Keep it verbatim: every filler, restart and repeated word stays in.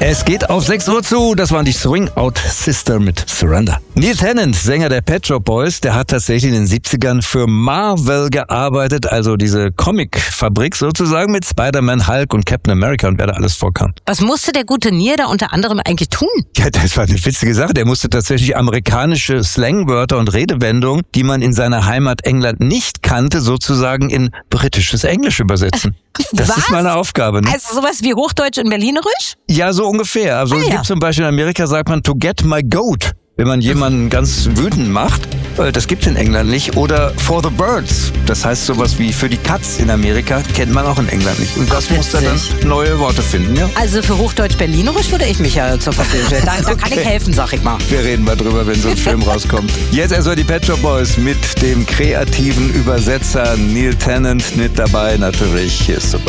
Es geht auf sechs Uhr zu. Das waren die Swing Out Sister mit Surrender. Neil Tennant, Sänger der Pet Shop Boys, der hat tatsächlich in den siebzigern für Marvel gearbeitet, also diese Comic-Fabrik sozusagen mit Spider-Man, Hulk und Captain America und wer da alles vorkam. Was musste der gute Neil da unter anderem eigentlich tun? Ja, das war eine witzige Sache. Der musste tatsächlich amerikanische Slangwörter und Redewendungen, die man in seiner Heimat England nicht kannte, sozusagen in britisches Englisch übersetzen. Das Was? ist meine Aufgabe, ne? Also sowas wie Hochdeutsch in Berlinerisch? Ja, so ungefähr. Also Ah, es ja. gibt zum Beispiel in Amerika, sagt man, to get my goat. Wenn man jemanden ganz wütend macht, äh, das gibt's in England nicht. Oder for the birds. Das heißt sowas wie für die Katz in Amerika, kennt man auch in England nicht. Und das Ach, muss da dann witzig. neue Worte finden, ja? Also für Hochdeutsch Berlinerisch würde ich mich ja zur Verfügung stellen. Da, da kann Okay. ich helfen, sag ich mal. Wir reden mal drüber, wenn so ein Film rauskommt. Jetzt erstmal die Pet Shop Boys mit dem kreativen Übersetzer Neil Tennant mit dabei natürlich. Hier ist super.